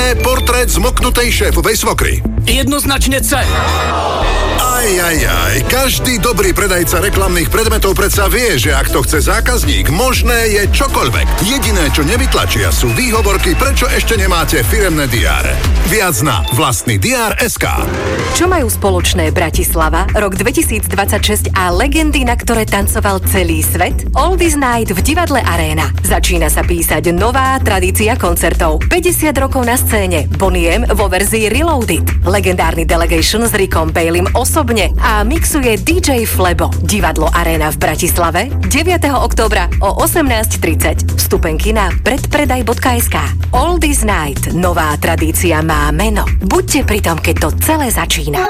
Poďme portrét zmoknutej šéfovej svokry. Jednoznačne C. Aj, každý dobrý predajca reklamných predmetov predsa vie, že ak to chce zákazník, možné je čokoľvek. Jediné, čo nevytlačia, sú výhovorky, prečo ešte nemáte firemné diáre. Viac na vlastný diár.sk. Čo majú spoločné Bratislava, rok 2026 a legendy, na ktoré tancoval celý svet? Oldies Night v divadle Aréna. Začína sa písať nová tradícia koncertov. 50 rokov na scéne. Bonnie M vo verzii Reloaded. Legendárny Delegation s Rickom Baileym osobne a mixuje DJ Flebo. Divadlo Aréna v Bratislave 9. októbra o 18:30. Vstupenky na predpredaj.sk. Oldies Night. Nová tradícia má meno. Buďte pri tom, keď to celé začína.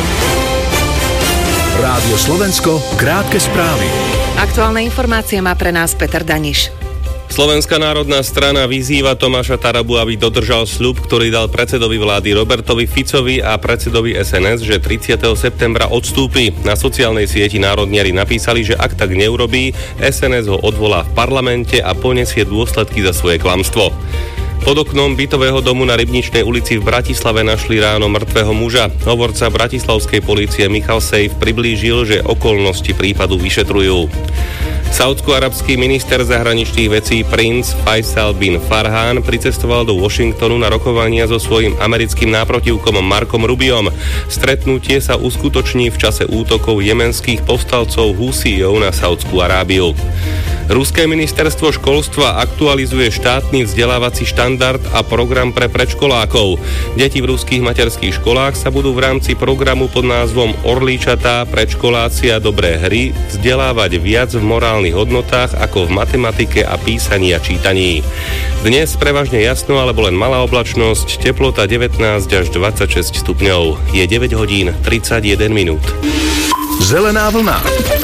Rádio Slovensko, krátke správy. Aktuálne informácie má pre nás Peter Daniš. Slovenská národná strana vyzýva Tomáša Tarabu, aby dodržal sľub, ktorý dal predsedovi vlády Robertovi Ficovi a predsedovi SNS, že 30. septembra odstúpi. Na sociálnej sieti Národniari napísali, že ak tak neurobí, SNS ho odvolá v parlamente a poniesie dôsledky za svoje klamstvo. Pod oknom bytového domu na Rybničnej ulici v Bratislave našli ráno mŕtvého muža. Hovorca bratislavskej polície Michal Sejf priblížil, že okolnosti prípadu vyšetrujú. Saúdsko-arabský minister zahraničných vecí princ Faisal bin Farhan pricestoval do Washingtonu na rokovania so svojím americkým náprotivkom Markom Rubiom. Stretnutie sa uskutoční v čase útokov jemenských povstalcov Husíjov na Saúdskú Arábiu. Ruské ministerstvo školstva aktualizuje štátny vzdelávací štandard a program pre predškolákov. Deti v ruských materských školách sa budú v rámci programu pod názvom Orlíčatá, predškoláci a dobré hry vzdelávať viac v morálnych hodnotách ako v matematike a písaní a čítaní. Dnes prevažne jasno alebo len malá oblačnosť, teplota 19 až 26 stupňov. Je 9 hodín 31 minút. Zelená vlna.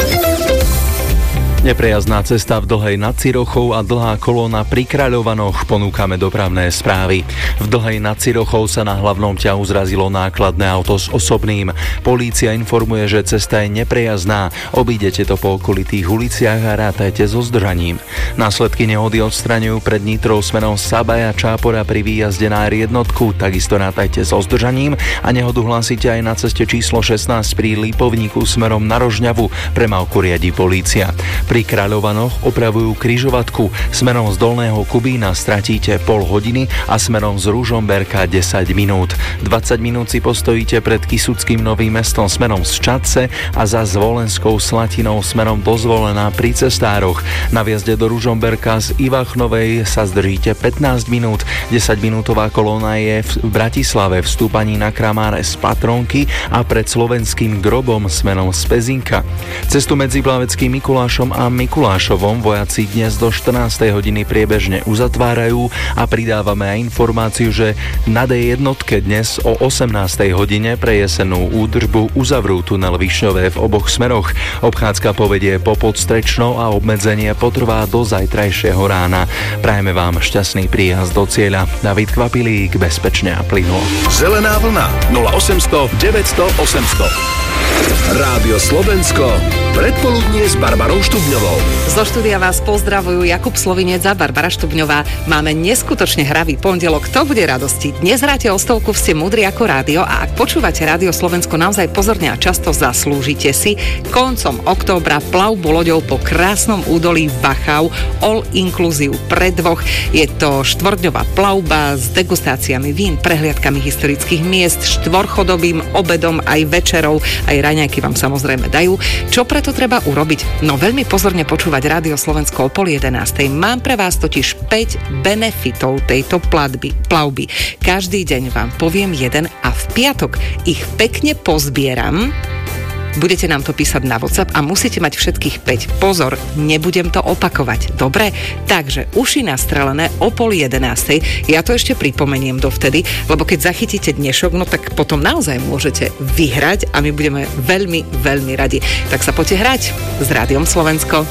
Neprejazdná cesta v Dlhej nad Cirochou a dlhá kolóna pri Kráľovanoch, ponúkame dopravné správy. V Dlhej nad Cirochou sa na hlavnom ťahu zrazilo nákladné auto s osobným. Polícia informuje, že cesta je neprejazdná. Obídete to po okolitých uliciach a rátajte so zdržaním. Následky nehody odstraňujú pred Nitrou smerom Sabaja Čápora pri výjazde na R1, takisto rátajte so zdržaním a nehodu hlásite aj na ceste číslo 16 pri Lipovníku smerom na Rožňavu. Premávku riadi polícia. Pri Kráľovanoch opravujú križovatku. Smerom z Dolného Kubína stratíte pol hodiny a smerom z Ružomberka 10 minút. 20 minút si postojíte pred Kysuckým Novým Mestom smerom z Čadce a za Zvolenskou Slatinou smerom do Zvolená pri cestároch. Na vjazde do Ružomberka z Ivachnovej sa zdržíte 15 minút. 10-minútová kolóna je v Bratislave v stúpaní na Kramáre z Patronky a pred Slovenským Grobom smerom z Pezinka. Cestu medzi Blaveckým Mikulášom a Mikulášovom vojaci dnes do 14. hodiny priebežne uzatvárajú a pridávame aj informáciu, že na D1 dnes o 18. hodine pre jesennú údržbu uzavrú tunel Višňové v oboch smeroch. Obchádzka povedie po Podstrečnou a obmedzenie potrvá do zajtrajšieho rána. Prajeme vám šťastný príjazd do cieľa. David Kvapilík, bezpečne a plynulo. Zelená vlna 0800 900 800. Rádio Slovensko, predpoludnie s Barbarou Štubňovou. Zo štúdia vás pozdravujú Jakub Slovinec a Barbara Štubňová. Máme neskutočne hravý pondelok, to bude radosti. Dnes hráte o stovku, ste múdri ako rádio a ak počúvate Rádio Slovensko naozaj pozorne a často, zaslúžite si koncom októbra plavbu loďou po krásnom údolí Wachau, all inclusive pre dvoch. Je to štvorďová plavba s degustáciami vín, prehliadkami historických miest, štvorchodovým obedom aj večerou, aj raňajky vám samozrejme dajú. Čo preto treba urobiť? No veľmi pozorne počúvať Rádio Slovensko o 10:30. Mám pre vás totiž 5 benefitov tejto plavby. Každý deň vám poviem jeden a v piatok ich pekne pozbieram. Budete nám to písať na WhatsApp a musíte mať všetkých 5. Pozor, nebudem to opakovať. Dobre? Takže uši nastrelené o 10:30. Ja to ešte pripomeniem dovtedy, lebo keď zachytíte dnešok, no tak potom naozaj môžete vyhrať a my budeme veľmi, veľmi radi. Tak sa poďte hrať s Rádiom Slovensko.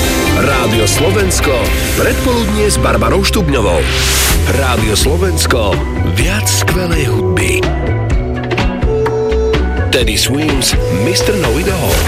Rádio Slovensko, predpoludnie s Barbarou Štubňovou. Rádio Slovensko, viac skvelej hudby. Teddy Swims, Mr. Know It All.